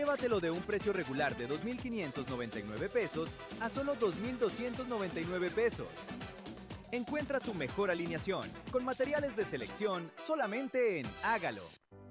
Llévatelo de un precio regular de 2,599 pesos a solo 2,299 pesos. Encuentra tu mejor alineación con materiales de selección solamente en Hágalo.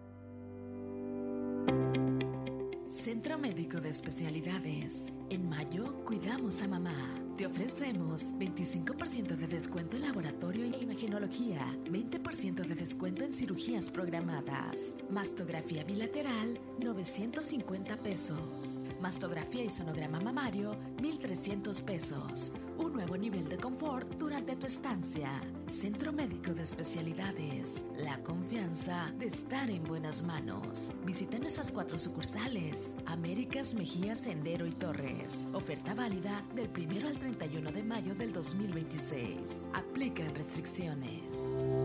Centro Médico de Especialidades. En mayo, cuidamos a mamá. Te ofrecemos 25% de descuento en laboratorio e imagenología, 20% de descuento en cirugías programadas. Mastografía bilateral, 950 pesos. Mastografía y sonograma mamario, 1,300 pesos. Un nuevo nivel de confort durante tu estancia. Centro Médico de Especialidades. La confianza de estar en buenas manos. Visita nuestras 4 sucursales: Américas, Mejía, Sendero y Torres. Oferta válida del 1 al 31 de mayo del 2026. Aplican restricciones.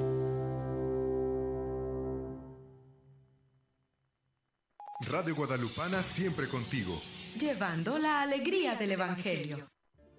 Radio Guadalupana siempre contigo. Llevando la alegría del Evangelio.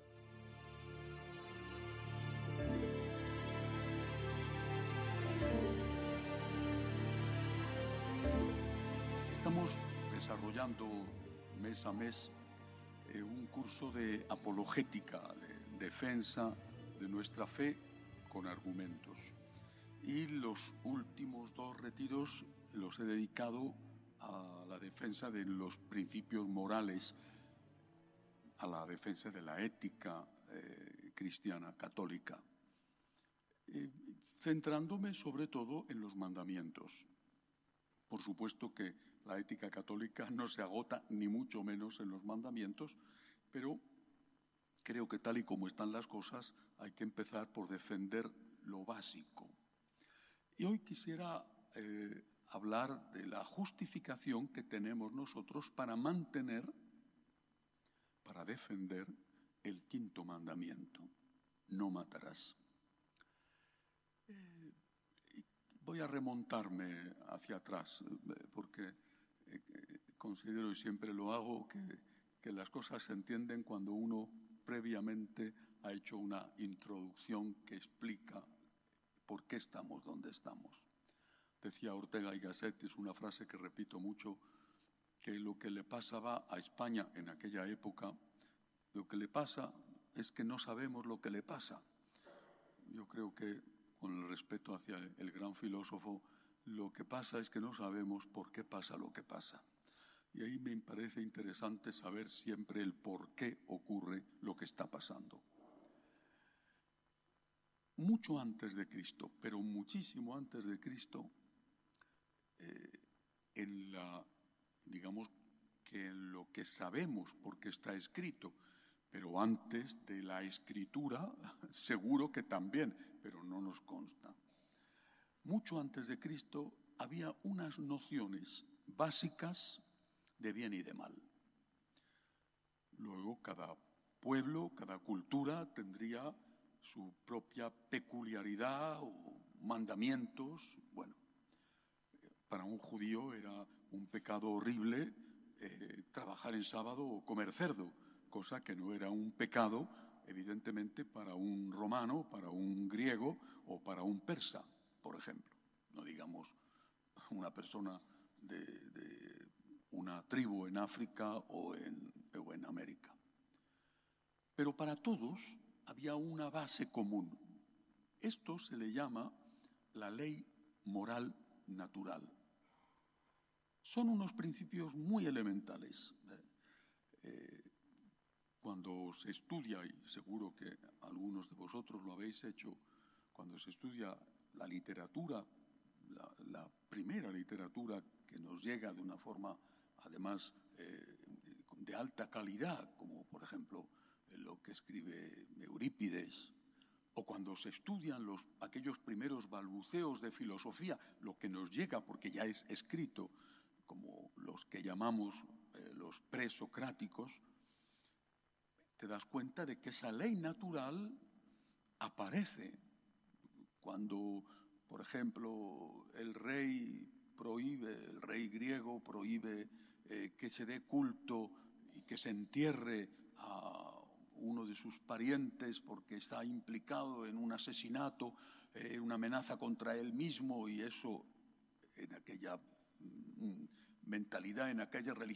Estamos desarrollando mes a mes un curso de apologética, de defensa de nuestra fe con argumentos. Y los últimos 2 retiros los he dedicado a la defensa de los principios morales, a la defensa de la ética cristiana, católica, centrándome sobre todo en los mandamientos. Por supuesto que la ética católica no se agota ni mucho menos en los mandamientos, pero creo que tal y como están las cosas hay que empezar por defender lo básico. Y hoy quisiera hablar de la justificación que tenemos nosotros para mantener, para defender el 5.º mandamiento: no matarás. Voy a remontarme hacia atrás, porque considero, y siempre lo hago, que las cosas se entienden cuando uno previamente ha hecho una introducción que explica por qué estamos donde estamos. Decía Ortega y Gasset, es una frase que repito mucho, que lo que le pasaba a España en aquella época, lo que le pasa es que no sabemos lo que le pasa. Yo creo que, con el respeto hacia el gran filósofo, lo que pasa es que no sabemos por qué pasa lo que pasa. Y ahí me parece interesante saber siempre el por qué ocurre lo que está pasando. Mucho antes de Cristo, pero muchísimo antes de Cristo, digamos que en lo que sabemos porque está escrito, pero antes de la escritura seguro que también, pero no nos consta. Mucho antes de Cristo había unas nociones básicas de bien y de mal. Luego cada pueblo, cada cultura tendría su propia peculiaridad o mandamientos. Bueno, para un judío era un pecado horrible trabajar en sábado o comer cerdo, cosa que no era un pecado, evidentemente, para un romano, para un griego o para un persa, por ejemplo. No digamos una persona de una tribu en África o en América. Pero para todos había una base común. Esto se le llama la ley moral natural. Son unos principios muy elementales. Cuando se estudia, y seguro que algunos de vosotros lo habéis hecho, cuando se estudia la literatura, la primera literatura que nos llega de una forma, además, de alta calidad, como por ejemplo lo que escribe Eurípides, o cuando se estudian aquellos primeros balbuceos de filosofía, lo que nos llega porque ya es escrito, como los que llamamos los presocráticos, te das cuenta de que esa ley natural aparece cuando, por ejemplo, el rey griego prohíbe que se dé culto y que se entierre a uno de sus parientes porque está implicado en un asesinato, una amenaza contra él mismo, y eso en aquella mentalidad, en aquella religión,